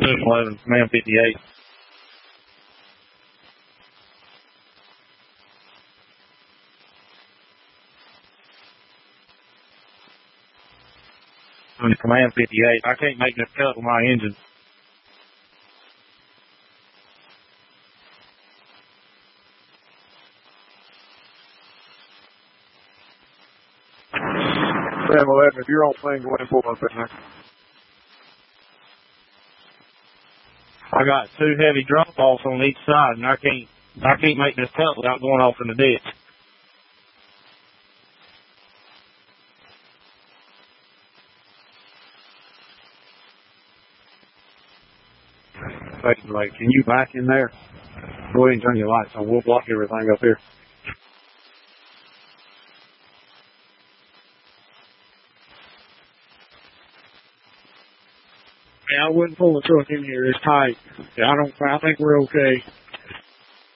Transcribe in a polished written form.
11, Command 58. Command 58. I can't make this cut with my engine. Sam 11, if you're on plane, go ahead and pull up in there. I got 2 heavy drop-offs on each side, and I can't make this cut without going off in the ditch. Like, can you back in there? Go ahead and turn your lights on. We'll block everything up here. Yeah, I wouldn't pull the truck in here. It's tight. Yeah, I think we're okay.